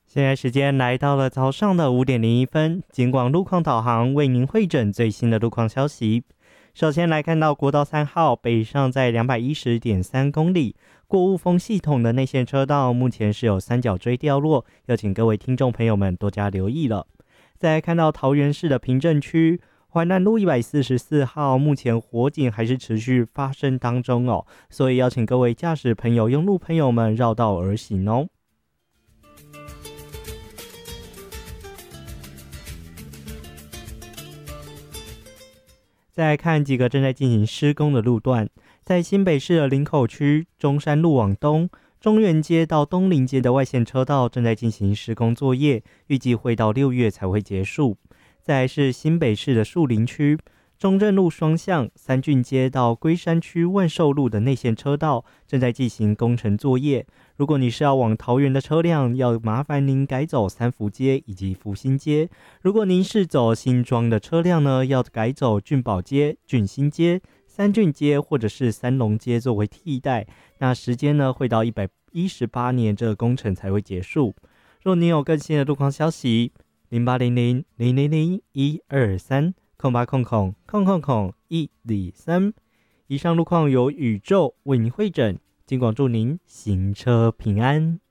现在时间来到了早上的5:01，警广路况导航为您汇整最新的路况消息。首先来看到国道3号北上在210.3公里，过雾峰系统的内线车道目前是有三角锥掉落，要请各位听众朋友们多加留意了。再来看到桃园市的平镇区淮南路144号，目前火警还是持续发生当中哦，所以要请各位驾驶朋友、用路朋友们绕道而行哦。再来看几个正在进行施工的路段，在新北市的林口区中山路往东，中原街到东林街的外线车道正在进行施工作业，预计会到6月才会结束。再来是新北市的树林区中正路双向三郡街到龟山区万寿路的内线车道正在进行工程作业，如果你是要往桃园的车辆，要麻烦您改走三福街以及福兴街；如果您是走新庄的车辆呢，要改走俊宝街、俊新街、三郡街或者是三龙街作为替代。那时间呢会到118年这个工程才会结束。若您有更新的路况消息，0800-000-123。0800-123，以上路况由宇宙为您汇整，尽管祝您行车平安。